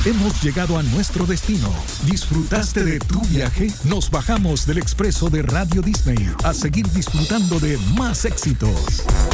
Hemos llegado a nuestro destino. ¿Disfrutaste de tu viaje? Nos bajamos del expreso de Radio Disney a seguir disfrutando de más éxitos.